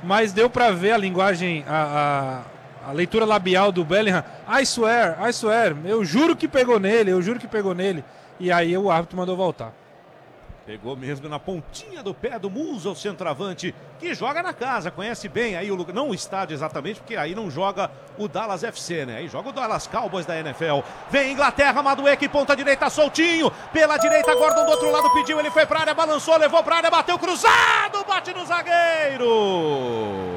mas deu para ver a linguagem, a leitura labial do Bellingham. I swear, eu juro que pegou nele, e aí o árbitro mandou voltar. Pegou mesmo na pontinha do pé do Musa, o centroavante, que joga na casa, conhece bem aí o lugar, não o estádio exatamente, porque aí não joga o Dallas FC, né? Aí joga o Dallas Cowboys da NFL. Vem Inglaterra, Madueke, ponta direita, soltinho, pela direita, Gordon do outro lado pediu, ele foi pra área, balançou, levou pra área, bateu cruzado, bate no zagueiro.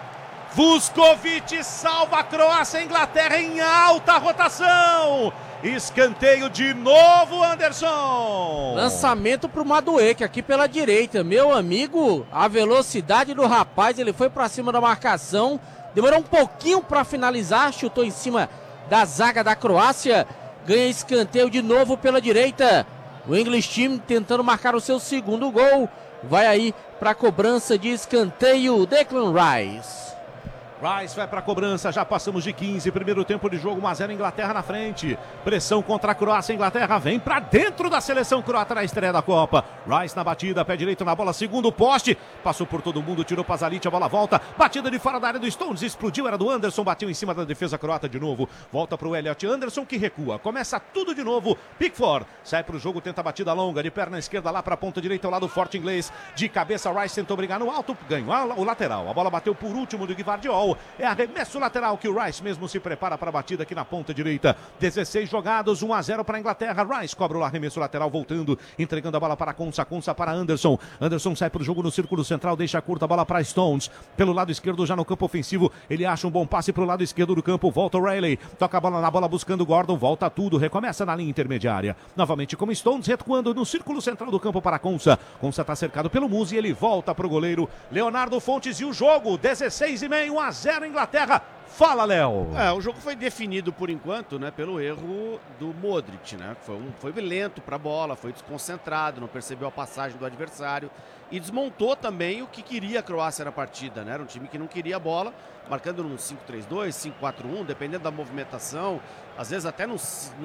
Vuskovic salva a Croácia, Inglaterra em alta rotação. Escanteio de novo, Anderson. Lançamento pro Madueke aqui pela direita. Meu amigo, a velocidade do rapaz, ele foi pra cima da marcação. Demorou um pouquinho pra finalizar, chutou em cima da zaga da Croácia. Ganha escanteio de novo pela direita. O English Team tentando marcar o seu segundo gol. Vai aí pra cobrança de escanteio, Declan Rice. Rice vai para a cobrança, já passamos de 15, primeiro tempo de jogo, 1-0 Inglaterra na frente. Pressão contra a Croácia, Inglaterra vem para dentro da seleção croata na estreia da Copa. Rice na batida, pé direito na bola, segundo poste, passou por todo mundo, tirou Pasalic, a bola volta, batida de fora da área do Stones, explodiu, era do Anderson, bateu em cima da defesa croata de novo, volta para o Elliot Anderson que recua, começa tudo de novo, Pickford, sai para o jogo, tenta a batida longa, de perna esquerda lá para a ponta direita, ao lado forte inglês, de cabeça Rice tentou brigar no alto, ganhou o lateral, a bola bateu por último do Gvardiol. É arremesso lateral que o Rice mesmo se prepara para a batida aqui na ponta direita. 16 jogados, 1-0 para a Inglaterra. Rice cobra o arremesso lateral voltando, entregando a bola para Konsa, Konsa para Anderson. Anderson sai para o jogo no círculo central, deixa curta a bola para Stones. Pelo lado esquerdo já no campo ofensivo, ele acha um bom passe para o lado esquerdo do campo, volta o Riley. Toca a bola na bola buscando Gordon, volta tudo, recomeça na linha intermediária. Novamente com Stones recuando no círculo central do campo para Konsa. Konsa está cercado pelo Musi e ele volta para o goleiro Leonardo Fontes e o jogo, 16,5, 1-0 Inglaterra. Fala, Léo. O jogo foi definido por enquanto, né, pelo erro do Modric, né? Foi lento para a bola, foi desconcentrado, não percebeu a passagem do adversário e desmontou também o que queria a Croácia na partida, né? Era um time que não queria a bola, marcando num 5-3-2, 5-4-1, dependendo da movimentação, às vezes até num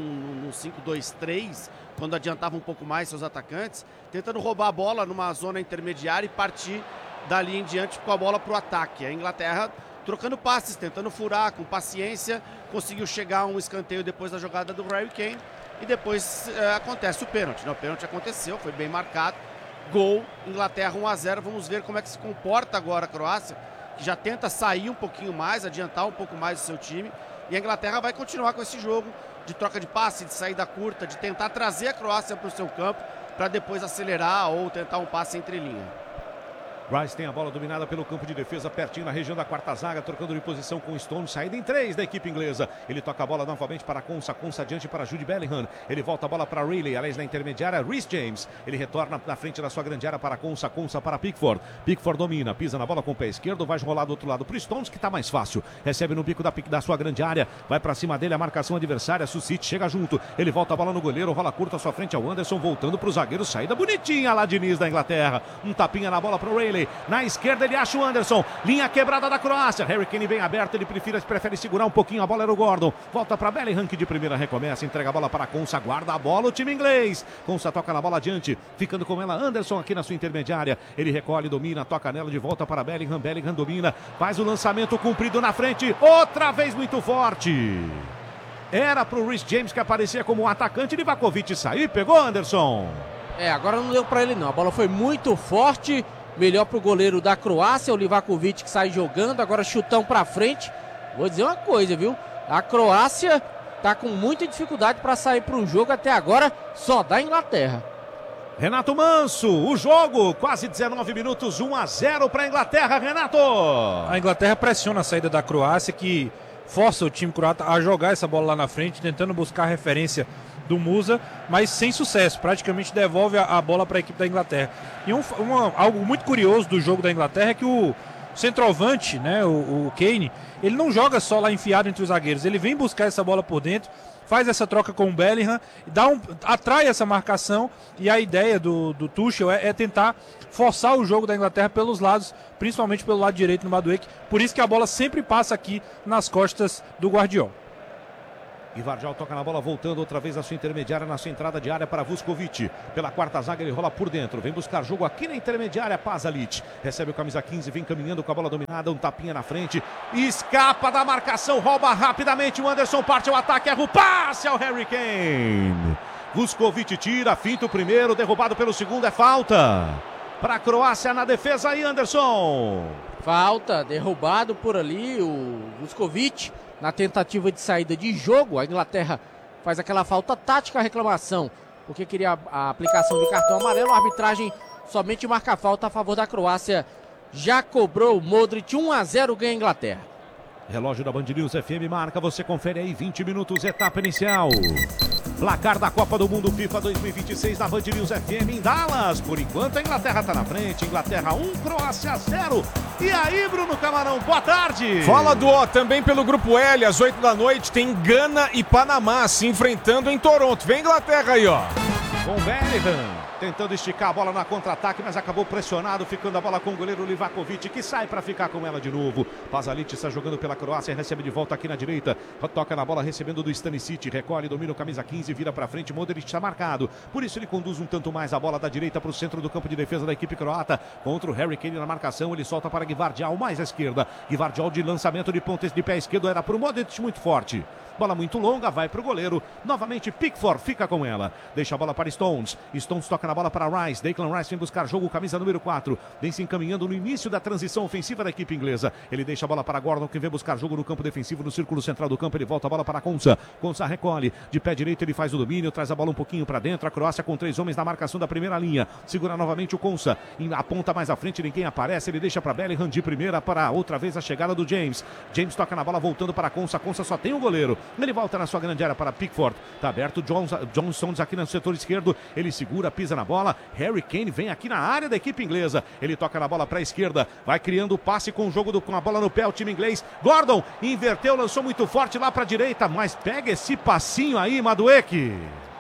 5-2-3, quando adiantava um pouco mais seus atacantes, tentando roubar a bola numa zona intermediária e partir dali em diante com a bola para o ataque. A Inglaterra trocando passes, tentando furar com paciência, conseguiu chegar a um escanteio depois da jogada do Harry Kane e depois acontece o pênalti, né? O pênalti aconteceu, foi bem marcado, gol, Inglaterra 1-0, vamos ver como é que se comporta agora a Croácia, que já tenta sair um pouquinho mais, adiantar um pouco mais o seu time, e a Inglaterra vai continuar com esse jogo de troca de passe, de saída curta, de tentar trazer a Croácia para o seu campo, para depois acelerar ou tentar um passe entre linha. Rice tem a bola dominada pelo campo de defesa, pertinho na região da quarta zaga, trocando de posição com o Stone, saída em 3 da equipe inglesa. Ele toca a bola novamente para Konsa, Konsa adiante para Jude Bellingham. Ele volta a bola para Riley, aliás na intermediária, Reece James. Ele retorna na frente da sua grande área para Konsa, Konsa para Pickford. Pickford domina, pisa na bola com o pé esquerdo, vai rolar do outro lado para o Stones, que está mais fácil. Recebe no bico da sua grande área, vai para cima dele a marcação adversária, Susic chega junto. Ele volta a bola no goleiro, rola curta à sua frente ao Anderson, voltando para o zagueiro, saída bonitinha lá de Diniz da Inglaterra. Um tapinha na bola para o Riley, na esquerda ele acha o Anderson, linha quebrada da Croácia, Harry Kane bem aberto, ele prefere segurar um pouquinho, a bola era o Gordon, volta para Bellingham que de primeira recomeça, entrega a bola para Konsa, guarda a bola o time inglês, Konsa toca na bola adiante, ficando com ela Anderson aqui na sua intermediária, ele recolhe, domina, toca nela de volta para Bellingham, Bellingham domina, faz o lançamento comprido na frente, outra vez muito forte, era para o Reece James que aparecia como um atacante, Livakovic saiu e pegou Anderson. Agora não deu para ele não, a bola foi muito forte, melhor pro goleiro da Croácia, o Livakovic que sai jogando, agora chutão pra frente. Vou dizer uma coisa, viu? A Croácia tá com muita dificuldade para sair pro jogo até agora, só da Inglaterra. Renato Manso, o jogo, quase 19 minutos, 1-0 para a Inglaterra, Renato. A Inglaterra pressiona a saída da Croácia, que força o time croata a jogar essa bola lá na frente, tentando buscar a referência do Musa, mas sem sucesso, praticamente devolve a bola para a equipe da Inglaterra. E algo muito curioso do jogo da Inglaterra é que o centroavante, né, o Kane, ele não joga só lá enfiado entre os zagueiros, ele vem buscar essa bola por dentro, faz essa troca com o Bellingham, atrai essa marcação, e a ideia do Tuchel é tentar forçar o jogo da Inglaterra pelos lados, principalmente pelo lado direito no Madueke, por isso que a bola sempre passa aqui nas costas do Guardiola. Gvardiol toca na bola, voltando outra vez a sua intermediária, na sua entrada de área para Vuskovic. Pela quarta zaga, ele rola por dentro. Vem buscar jogo aqui na intermediária, Pasalic. Recebe o camisa 15, vem caminhando com a bola dominada, um tapinha na frente. Escapa da marcação, rouba rapidamente o Anderson, parte ao ataque, erra o passe ao Harry Kane. Vuskovic tira, finta o primeiro, derrubado pelo segundo, é falta. Para a Croácia na defesa aí, Anderson. Falta, derrubado por ali o Vuskovic na tentativa de saída de jogo. A Inglaterra faz aquela falta tática, a reclamação, porque queria a aplicação de cartão amarelo. A arbitragem somente marca a falta a favor da Croácia. Já cobrou o Modric, 1-0, ganha a Inglaterra. Relógio da Band News FM marca, você confere aí, 20 minutos, etapa inicial. Placar da Copa do Mundo FIFA 2026 na Band News FM em Dallas. Por enquanto a Inglaterra está na frente. Inglaterra 1, Croácia 0. E aí, Bruno Camarão, boa tarde. Fala, Duó, também pelo Grupo L, às 8 da noite, tem Gana e Panamá se enfrentando em Toronto. Vem Inglaterra aí, ó. Com Bellingham, tentando esticar a bola na contra-ataque, mas acabou pressionado, ficando a bola com o goleiro Livakovic, que sai para ficar com ela de novo. Pasalic está jogando pela Croácia, recebe de volta aqui na direita, toca na bola, recebendo do Stanisic, recolhe, domina o camisa 15, vira para frente, Modric está marcado, por isso ele conduz um tanto mais a bola da direita para o centro do campo de defesa da equipe croata, contra o Harry Kane na marcação, ele solta para Gvardiol, mais à esquerda, Gvardiol de lançamento de ponta de pé esquerdo, era para o Modric muito forte. Bola muito longa, vai para o goleiro. Novamente Pickford fica com ela. Deixa a bola para Stones. Stones toca na bola para Rice. Declan Rice vem buscar jogo, camisa número 4. Vem se encaminhando no início da transição ofensiva da equipe inglesa. Ele deixa a bola para Gordon, que vem buscar jogo no campo defensivo, no círculo central do campo. Ele volta a bola para Konsa. Konsa recolhe. De pé direito ele faz o domínio, traz a bola um pouquinho para dentro. A Croácia com 3 homens na marcação da primeira linha. Segura novamente o Konsa. Aponta mais à frente, ninguém aparece. Ele deixa para Bellingham de primeira para outra vez a chegada do James. James toca na bola voltando para Konsa. Konsa só tem o goleiro. Ele volta na sua grande área para Pickford. Tá aberto John Stones aqui no setor esquerdo. Ele segura, pisa na bola. Harry Kane vem aqui na área da equipe inglesa. Ele toca na bola para a esquerda. Vai criando o passe com o jogo com a bola no pé. O time inglês. Gordon inverteu, lançou muito forte lá para a direita. Mas pega esse passinho aí, Madueke.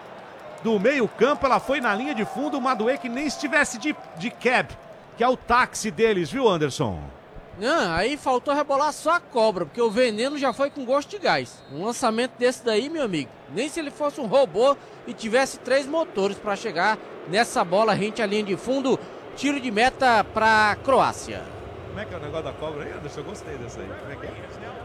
Do meio campo, ela foi na linha de fundo. O Madueke nem estivesse de cab, que é o táxi deles, viu, Anderson? Não, aí faltou rebolar só a cobra, porque o veneno já foi com gosto de gás. Um lançamento desse daí, meu amigo, nem se ele fosse um robô e tivesse 3 motores para chegar nessa bola rente à linha de fundo. Tiro de meta para a Croácia. Como é que é o negócio da cobra aí, Anderson? Eu gostei dessa aí. Como é que é?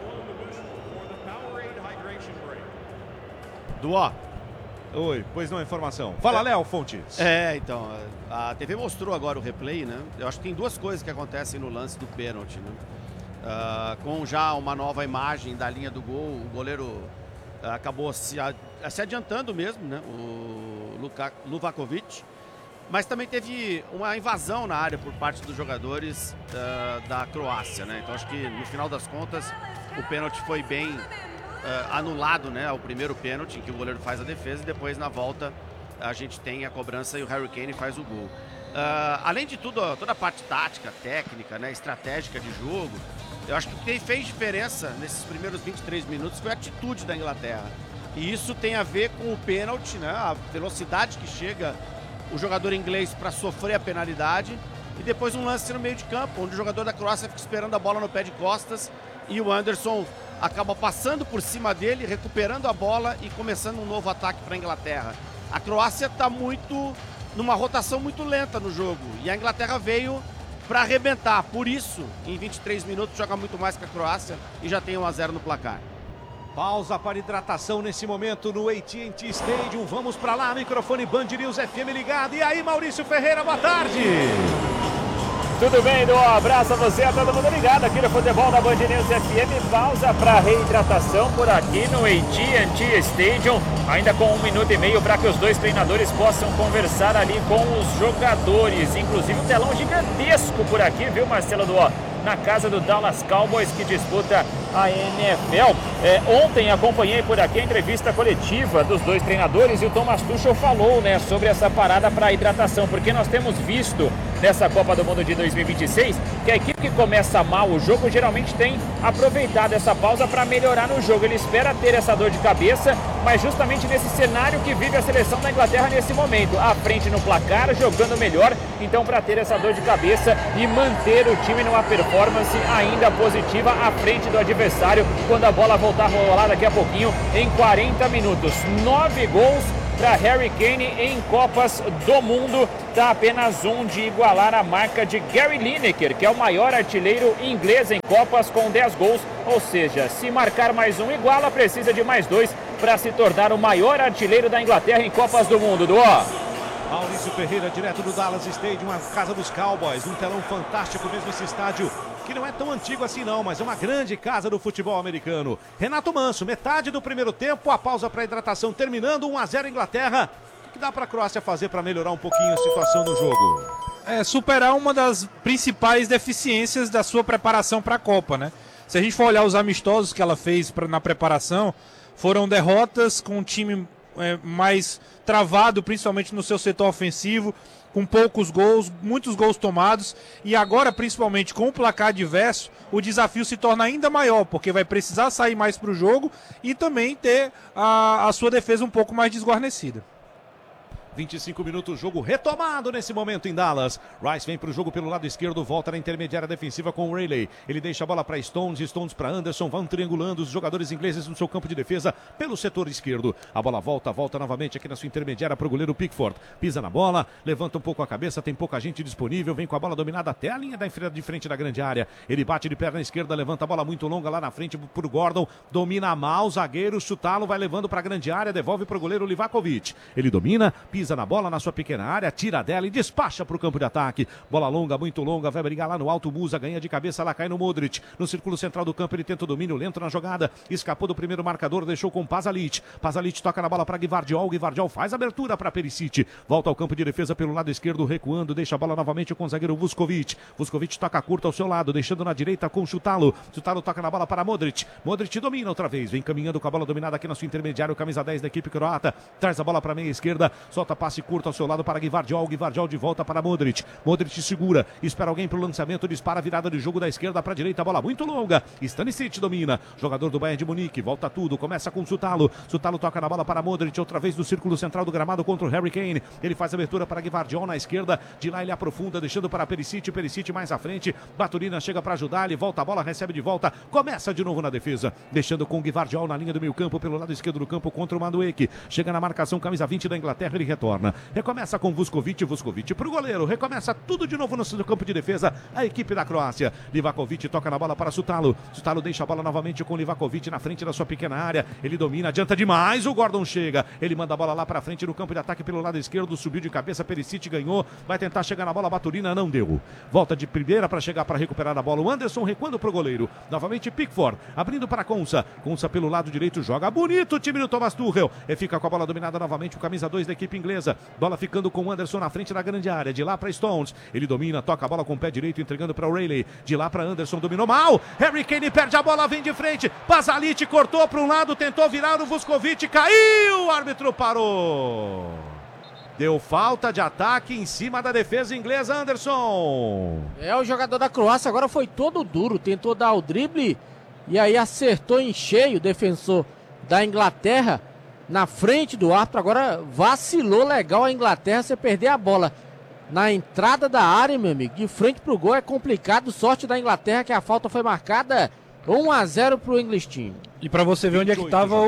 Duó. Oi, pois não, informação. Fala, Léo Fontes. Então, a TV mostrou agora o replay, né? Eu acho que tem 2 coisas que acontecem no lance do pênalti, né? Com já uma nova imagem da linha do gol, o goleiro acabou se adiantando mesmo, né? O Livakovic. Mas também teve uma invasão na área por parte dos jogadores da Croácia, né? Então acho que no final das contas o pênalti foi bem anulado, né? O primeiro pênalti em que o goleiro faz a defesa e depois na volta a gente tem a cobrança e o Harry Kane faz o gol. Além de tudo, toda a parte tática, técnica, né? Estratégica de jogo, eu acho que o que fez diferença nesses primeiros 23 minutos foi a atitude da Inglaterra. E isso tem a ver com o pênalti, né? A velocidade que chega o jogador inglês para sofrer a penalidade e depois um lance no meio de campo, onde o jogador da Croácia fica esperando a bola no pé de costas e o Anderson acaba passando por cima dele, recuperando a bola e começando um novo ataque para a Inglaterra. A Croácia está numa rotação muito lenta no jogo e a Inglaterra veio para arrebentar. Por isso, em 23 minutos, joga muito mais que a Croácia e já tem 1-0 no placar. Pausa para hidratação nesse momento no AT&T Stadium. Vamos para lá, microfone Band News FM ligado. E aí, Maurício Ferreira, boa tarde. Tudo bem, Edu? Abraço a você, a todo mundo ligado aqui no Futebol da Band News FM. Pausa para reidratação por aqui no AT&T Stadium. Ainda com 1 minuto e meio para que os dois treinadores possam conversar ali com os jogadores. Inclusive um telão gigantesco por aqui, viu, Marcelo Duó? Na casa do Dallas Cowboys, que disputa a NFL. Ontem acompanhei por aqui a entrevista coletiva dos dois treinadores e o Thomas Tuchel falou, né, sobre essa parada para hidratação, porque nós temos visto nessa Copa do Mundo de 2026, que a equipe que começa mal o jogo geralmente tem aproveitado essa pausa para melhorar no jogo. Ele espera ter essa dor de cabeça, mas justamente nesse cenário que vive a seleção da Inglaterra nesse momento, à frente no placar, jogando melhor, então para ter essa dor de cabeça e manter o time numa performance ainda positiva à frente do adversário, quando a bola voltar a rolar daqui a pouquinho em 40 minutos. 9 gols para Harry Kane em Copas do Mundo, está apenas um de igualar a marca de Gary Lineker, que é o maior artilheiro inglês em Copas com 10 gols, ou seja, se marcar mais um iguala, precisa de mais 2 para se tornar o maior artilheiro da Inglaterra em Copas do Mundo. Maurício Ferreira, direto do Dallas Stadium, a casa dos Cowboys, um telão fantástico mesmo esse estádio, que não é tão antigo assim não, mas é uma grande casa do futebol americano. Renato Manso, metade do primeiro tempo, a pausa para hidratação terminando, 1-0 Inglaterra. O que dá para a Croácia fazer para melhorar um pouquinho a situação do jogo? Superar uma das principais deficiências da sua preparação para a Copa, né? Se a gente for olhar os amistosos que ela fez na preparação, foram derrotas com um time mais travado, principalmente no seu setor ofensivo, com poucos gols, muitos gols tomados, e agora, principalmente com o placar adverso, o desafio se torna ainda maior, porque vai precisar sair mais para o jogo e também ter a sua defesa um pouco mais desguarnecida. 25 minutos, jogo retomado nesse momento em Dallas. Rice vem para o jogo pelo lado esquerdo, volta na intermediária defensiva com o Rayleigh. Ele deixa a bola para Stones para Anderson, vão triangulando os jogadores ingleses no seu campo de defesa pelo setor esquerdo. A bola volta novamente aqui na sua intermediária para o goleiro Pickford. Pisa na bola, levanta um pouco a cabeça, tem pouca gente disponível, vem com a bola dominada até a linha de frente da grande área. Ele bate de perna esquerda, levanta a bola muito longa lá na frente para o Gordon, domina mal, zagueiro, chutá-lo, vai levando para a grande área, devolve para o goleiro Livakovic. Ele domina, pisa na bola na sua pequena área, tira dela e despacha para o campo de ataque. Bola longa, muito longa, vai brigar lá no alto, Musa ganha de cabeça, lá cai no Modric. No círculo central do campo ele tenta o domínio lento na jogada, escapou do primeiro marcador, deixou com Pasalic. Pasalic toca na bola para Gvardiol faz abertura para Perisic. Volta ao campo de defesa pelo lado esquerdo, recuando, deixa a bola novamente com o zagueiro Vuskovic. Vuskovic toca curta ao seu lado, deixando na direita com Chutalo. Chutalo toca na bola para Modric. Modric domina outra vez, vem caminhando com a bola dominada aqui na sua intermediária, o camisa 10 da equipe croata. Traz a bola para a meia esquerda, solta passe curto ao seu lado para Gvardiol de volta para Modric. Modric segura, espera alguém para o lançamento, dispara a virada de jogo da esquerda para a direita, bola muito longa. Stanisic domina, jogador do Bayern de Munique, volta tudo, começa com Chutalo. Chutalo toca na bola para Modric, outra vez no círculo central do gramado contra o Harry Kane. Ele faz a abertura para Gvardiol na esquerda, de lá ele aprofunda, deixando para Perisic mais à frente. Baturina chega para ajudar, ele volta a bola, recebe de volta, começa de novo na defesa, deixando com Gvardiol na linha do meio campo, pelo lado esquerdo do campo contra o Madueke. Chega na marcação, camisa 20 da Inglaterra, ele retorna. Recomeça com Vuskovic para o goleiro, recomeça tudo de novo no seu campo de defesa, a equipe da Croácia. Livakovic toca na bola para Chutalo. Chutalo deixa a bola novamente com Livakovic na frente da sua pequena área, ele domina, adianta demais, o Gordon chega, ele manda a bola lá para frente no campo de ataque pelo lado esquerdo, subiu de cabeça, Perisic ganhou, vai tentar chegar na bola, Baturina não deu. Volta de primeira para chegar para recuperar a bola, o Anderson recuando para o goleiro, novamente Pickford, abrindo para Konsa pelo lado direito, joga bonito o time do Thomas Tuchel, e fica com a bola dominada novamente o camisa 2 da equipe inglesa, bola ficando com o Anderson na frente da grande área, de lá para Stones, ele domina, toca a bola com o pé direito, entregando para o Rayleigh, de lá para Anderson, dominou mal, Harry Kane perde a bola, vem de frente, Pasalic cortou para um lado, tentou virar o Vuskovic, caiu, o árbitro parou. Deu falta de ataque em cima da defesa inglesa, Anderson. O jogador da Croácia agora foi todo duro, tentou dar o drible e aí acertou em cheio o defensor da Inglaterra na frente do árbitro. Agora vacilou legal a Inglaterra, você perder a bola na entrada da área, meu amigo, de frente pro gol é complicado. Sorte da Inglaterra que a falta foi marcada, 1-0 pro English Team. E para você ver onde é que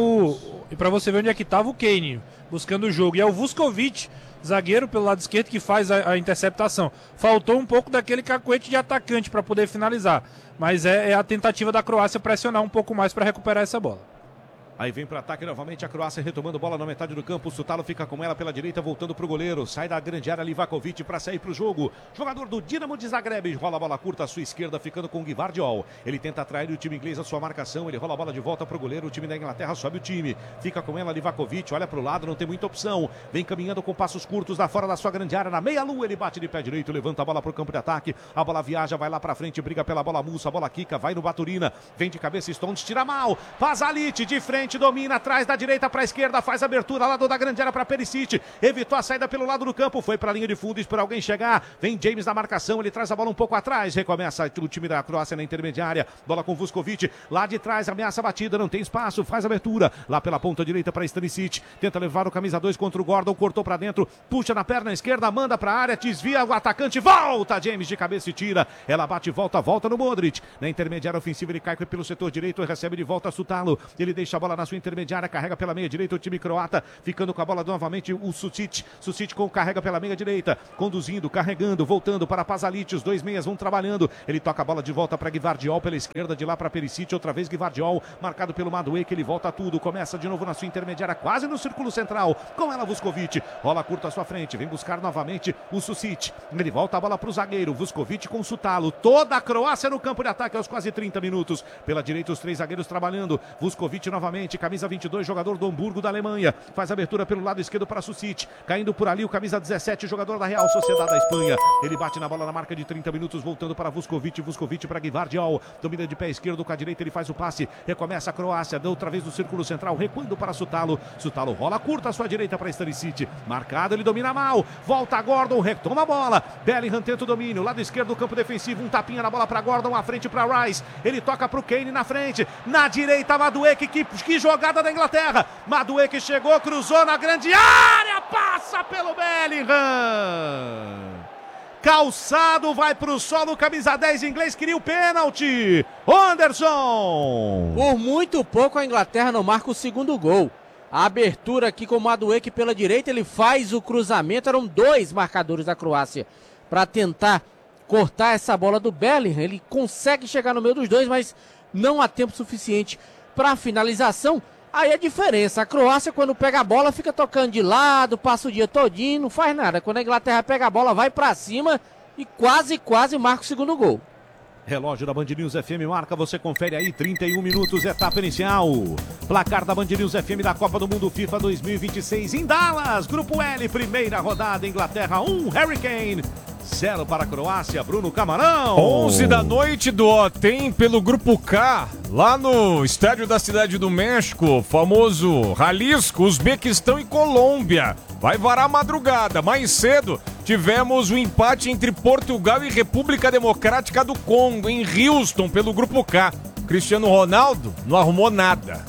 estava o Kane buscando o jogo, e é o Vuskovic, zagueiro pelo lado esquerdo, que faz a interceptação. Faltou um pouco daquele cacuete de atacante para poder finalizar, mas é a tentativa da Croácia pressionar um pouco mais para recuperar essa bola. Aí vem para ataque novamente a Croácia, retomando bola na metade do campo. O Chutalo fica com ela pela direita, voltando para o goleiro. Sai da grande área Livakovic para sair para o jogo. Jogador do Dinamo de Zagreb, rola a bola curta à sua esquerda, ficando com o Gvardiol. Ele tenta atrair o time inglês à sua marcação. Ele rola a bola de volta para o goleiro. O time da Inglaterra sobe o time. Fica com ela Livakovic, olha para o lado, não tem muita opção. Vem caminhando com passos curtos da fora da sua grande área. Na meia-lua ele bate de pé direito, levanta a bola para o campo de ataque. A bola viaja, vai lá para frente, briga pela bola, Musa, a bola quica, vai no Baturina. Vem de cabeça, Stones, tira mal. Pasalic de frente. frente, domina atrás da direita para a esquerda, faz abertura lá da grande área para Perisic, evitou a saída pelo lado do campo, foi para a linha de fundo, esperou alguém chegar, vem James na marcação, ele traz a bola um pouco atrás, recomeça o time da Croácia na intermediária, bola com Vuskovic, lá de trás, ameaça a batida, não tem espaço, faz abertura, lá pela ponta direita para Stanisic, tenta levar o camisa 2 contra o Gordon, cortou para dentro, puxa na perna esquerda, manda para a área, desvia o atacante, volta James de cabeça e tira, ela bate, volta no Modric, na intermediária ofensiva ele cai pelo setor direito, recebe de volta Sutalo, ele deixa a bola na sua intermediária, carrega pela meia direita o time croata, ficando com a bola novamente o Sucic carrega pela meia direita, conduzindo, carregando, voltando para Pasalic, os dois meias vão trabalhando, ele toca a bola de volta para Gvardiol pela esquerda, de lá para Perisic, outra vez Gvardiol, marcado pelo Madueke, ele volta tudo, começa de novo na sua intermediária, quase no círculo central, com ela Vuskovic, rola curta à sua frente, vem buscar novamente o Sucic, ele volta a bola para o zagueiro, Vuskovic com Sutalo, toda a Croácia no campo de ataque aos quase 30 minutos, pela direita os três zagueiros trabalhando, Vuskovic novamente, camisa 22, jogador do Hamburgo da Alemanha, faz abertura pelo lado esquerdo para Sucic, caindo por ali o camisa 17, jogador da Real Sociedade da Espanha, ele bate na bola na marca de 30 minutos, voltando para Vuskovic para Gvardiol, domina de pé esquerdo com a direita, ele faz o passe, recomeça a Croácia, deu outra vez no círculo central, recuando para Sutalo rola curta à sua direita para Stanisic, marcado, ele domina mal, volta Gordon, retoma a bola, Bellingham tenta o domínio, lado esquerdo do campo defensivo, um tapinha na bola para Gordon, à frente para Rice, ele toca para o Kane na frente, na direita Madueke, que jogada da Inglaterra, Madueke chegou, cruzou na grande área, passa pelo Bellingham, calçado, vai para o solo, camisa 10 inglês, queria o pênalti, Anderson! Por muito pouco a Inglaterra não marca o segundo gol. A abertura aqui com o Madueke pela direita, ele faz o cruzamento, eram dois marcadores da Croácia para tentar cortar essa bola do Bellingham, ele consegue chegar no meio dos dois, mas não há tempo suficiente para a finalização. Aí a diferença, a Croácia quando pega a bola fica tocando de lado, passa o dia todinho, não faz nada. Quando a Inglaterra pega a bola, vai para cima e quase marca o segundo gol. Relógio da Band News FM marca, você confere aí, 31 minutos, etapa inicial. Placar da Band News FM da Copa do Mundo FIFA 2026 em Dallas. Grupo L, primeira rodada, Inglaterra 1, Harry Kane 0 para a Croácia, Bruno Camarão. 11 da noite, tem pelo Grupo K, lá no estádio da Cidade do México, famoso Jalisco, Uzbequistão e Colômbia. Vai varar a madrugada. Mais cedo tivemos o empate entre Portugal e República Democrática do Congo, em Houston, pelo Grupo K. Cristiano Ronaldo não arrumou nada.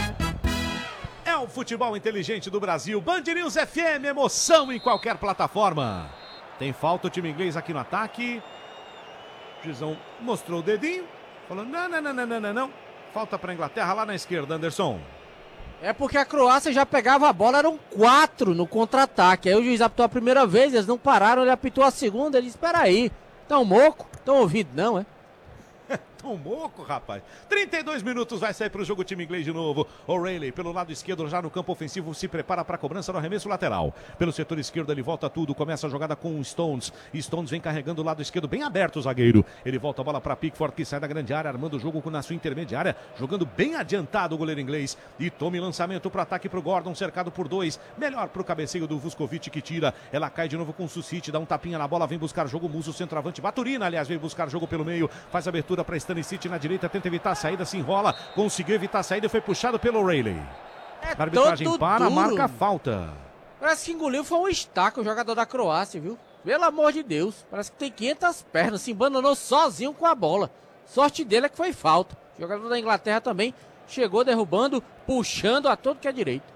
É o futebol inteligente do Brasil. Band News FM, emoção em qualquer plataforma. Tem falta o time inglês aqui no ataque. O juizão mostrou o dedinho, falou não. Falta para a Inglaterra lá na esquerda, Anderson. É porque a Croácia já pegava a bola, eram 4 no contra-ataque. Aí o juiz apitou a primeira vez, eles não pararam, ele apitou a segunda, ele disse, espera aí, tão moco? Tão ouvindo não, é? Tão moco, rapaz. 32 minutos, vai sair para o jogo o time inglês de novo. O'Reilly pelo lado esquerdo, já no campo ofensivo, se prepara para a cobrança no arremesso lateral. Pelo setor esquerdo ele volta tudo, começa a jogada com o Stones. Stones vem carregando o lado esquerdo, bem aberto o zagueiro. Ele volta a bola para Pickford, que sai da grande área, armando o jogo na sua intermediária, jogando bem adiantado o goleiro inglês. E tome lançamento para ataque para o Gordon, cercado por 2. Melhor para o cabeceio do Vuskovic, que tira. Ela cai de novo com o Sucic, dá um tapinha na bola, vem buscar jogo Musso, centroavante. Baturina, aliás, vem buscar jogo pelo meio. Faz abertura para Stanisic na direita, tenta evitar a saída, se enrola, conseguiu evitar a saída e foi puxado pelo O'Reilly. A arbitragem para, marca a falta. Parece que engoliu, foi um estaca o jogador da Croácia, viu? Pelo amor de Deus, parece que tem 500 pernas, se abandonou sozinho com a bola. Sorte dele é que foi falta. O jogador da Inglaterra também chegou derrubando, puxando a todo que é direito.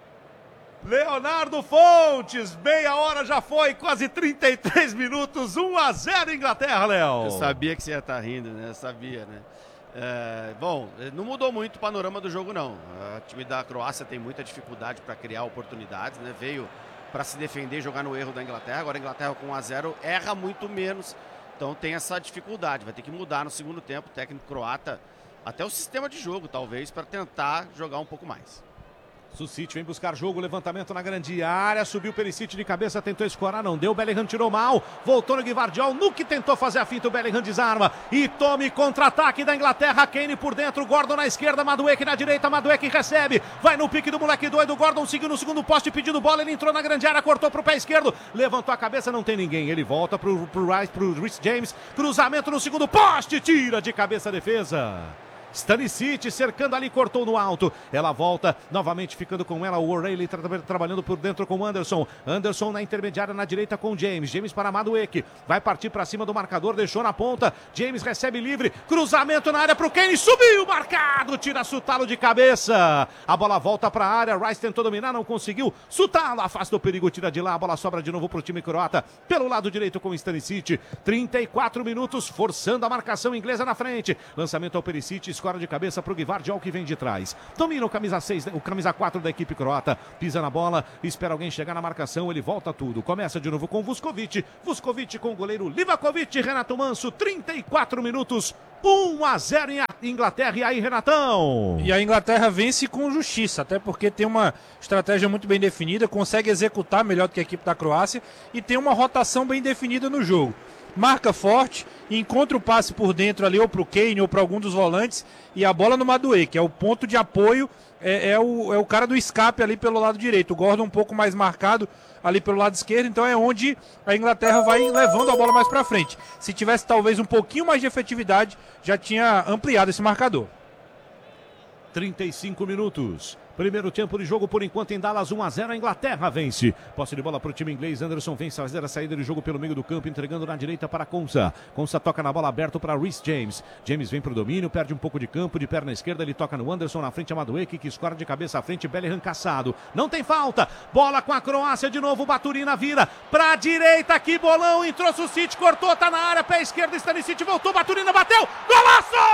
Leonardo Fontes, meia hora já foi, quase 33 minutos, 1-0 Inglaterra, Léo. Eu sabia que você ia estar rindo, né? Eu sabia, né? Bom, não mudou muito o panorama do jogo, não. O time da Croácia tem muita dificuldade para criar oportunidades, né? Veio para se defender, jogar no erro da Inglaterra. Agora a Inglaterra com 1-0 erra muito menos, então tem essa dificuldade. Vai ter que mudar no segundo tempo, o técnico croata, até o sistema de jogo, talvez, para tentar jogar um pouco mais. Sucic vem buscar jogo, levantamento na grande área, subiu Perisic de cabeça, tentou escorar, não deu, Bellingham tirou mal, voltou no Gvardiol, no que tentou fazer a finta, o Bellingham desarma e tome contra-ataque da Inglaterra, Kane por dentro, Gordon na esquerda, Madueke na direita, Madueke recebe, vai no pique do moleque doido, Gordon seguiu no segundo poste pedindo bola, ele entrou na grande área, cortou pro pé esquerdo, levantou a cabeça, não tem ninguém, ele volta pro Rhys James, cruzamento no segundo poste, tira de cabeça a defesa. Stanisic cercando ali, cortou no alto. Ela volta, novamente ficando com ela. O O'Reilly trabalhando por dentro com o Anderson. Anderson na intermediária na direita com o James. James para Madueke. Vai partir para cima do marcador, deixou na ponta. James recebe livre. Cruzamento na área para o Kane. Subiu, marcado. Tira Sutalo de cabeça. A bola volta para a área. Rice tentou dominar, não conseguiu. Sutalo afasta o perigo, tira de lá. A bola sobra de novo para o time croata. Pelo lado direito com o Stanisic. 34 minutos, forçando a marcação inglesa na frente. Lançamento ao Perisic, escora de cabeça para o Gvardiol que vem de trás. Domina o camisa 6, o camisa 4 da equipe croata. Pisa na bola, espera alguém chegar na marcação, ele volta tudo. Começa de novo com Vuskovic. Vuskovic com o goleiro Livakovic. Renato Manso, 34 minutos. 1-0 em Inglaterra. E aí, Renatão? E a Inglaterra vence com justiça, até porque tem uma estratégia muito bem definida, consegue executar melhor do que a equipe da Croácia e tem uma rotação bem definida no jogo. Marca forte, encontra o passe por dentro ali, ou para o Kane, ou para algum dos volantes, e a bola no Madueke, que é o ponto de apoio, é o cara do escape ali pelo lado direito. O Gordon um pouco mais marcado ali pelo lado esquerdo, então é onde a Inglaterra vai levando a bola mais para frente. Se tivesse talvez um pouquinho mais de efetividade, já tinha ampliado esse marcador. 35 minutos. Primeiro tempo de jogo por enquanto em Dallas, 1-0, a Inglaterra vence. Posse de bola para o time inglês, Anderson vem fazer a saída de jogo pelo meio do campo, entregando na direita para Konsa. Konsa toca na bola aberta para Reece James. James vem para o domínio, perde um pouco de campo, de perna esquerda, ele toca no Anderson, na frente a Madueke, que escora de cabeça à frente, Bellingham caçado. Não tem falta, bola com a Croácia de novo, Baturina vira para a direita, que bolão, entrou Susic, cortou, tá na área, pé esquerdo, Stanisic voltou, Baturina bateu, golaço!